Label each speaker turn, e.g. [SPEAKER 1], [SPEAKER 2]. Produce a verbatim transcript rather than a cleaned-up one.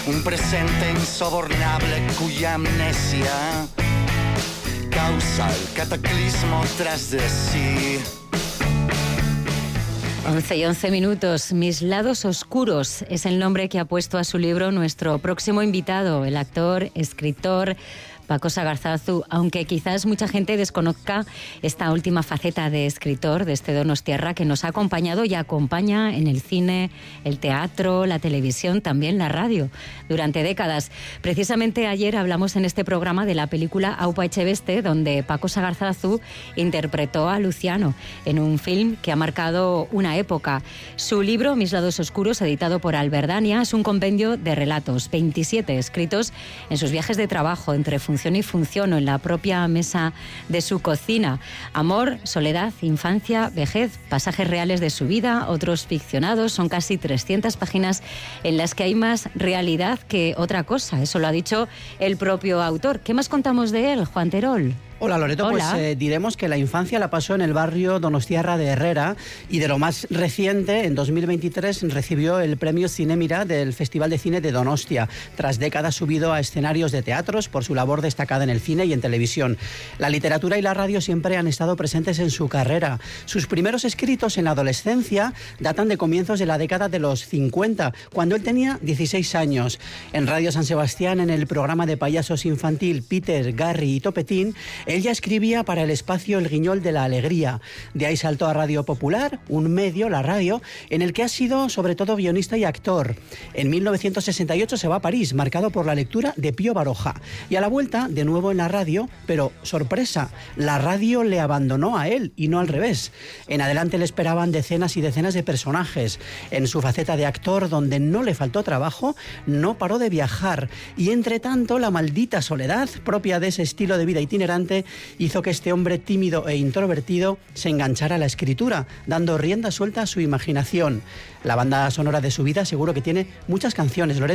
[SPEAKER 1] un presente insobornable cuya amnesia causa el cataclismo tras de sí.
[SPEAKER 2] once y once minutos. Mis lados oscuros es el nombre que ha puesto a su libro nuestro próximo invitado, el actor, escritor Paco Sagarzazu, aunque quizás mucha gente desconozca esta última faceta de escritor de este donostiarra que nos ha acompañado y acompaña en el cine, el teatro, la televisión, también la radio, durante décadas. Precisamente ayer hablamos en este programa de la película Aupa Etxebeste, donde Paco Sagarzazu interpretó a Luciano en un film que ha marcado una época. Su libro, Mis lados oscuros, editado por Alberdania, es un compendio de relatos, veintisiete escritos en sus viajes de trabajo entre función y función o en la propia mesa de su cocina. Amor, soledad, infancia, vejez, pasajes reales de su vida, otros ficcionados. Son casi trescientas páginas en las que hay más realidad que otra cosa. Eso lo ha dicho el propio autor. ¿Qué más contamos de él, Juan Terol?
[SPEAKER 3] Hola Loreto, Hola. pues eh, diremos que la infancia la pasó en el barrio donostiarra de Herrera y de lo más reciente, en dos mil veintitrés recibió el premio Cinemira del Festival de Cine de Donostia, tras décadas subido a escenarios de teatros por su labor destacada en el cine y en televisión. La literatura y la radio siempre han estado presentes en su carrera. Sus primeros escritos en la adolescencia datan de comienzos de la década de los cincuenta, cuando él tenía dieciséis años. En Radio San Sebastián, en el programa de payasos infantil Peter, Garry y Topetín, él ya escribía para el espacio El Guiñol de la Alegría. De ahí saltó a Radio Popular, un medio, la radio, en el que ha sido sobre todo guionista y actor. En mil novecientos sesenta y ocho se va a París, marcado por la lectura de Pío Baroja. Y a la vuelta, de nuevo en la radio, pero sorpresa, la radio le abandonó a él y no al revés. En adelante le esperaban decenas y decenas de personajes. En su faceta de actor, donde no le faltó trabajo, no paró de viajar. Y entre tanto, la maldita soledad, propia de ese estilo de vida itinerante, hizo que este hombre tímido e introvertido se enganchara a la escritura, dando rienda suelta a su imaginación. La banda sonora de su vida seguro que tiene muchas canciones, Loreto.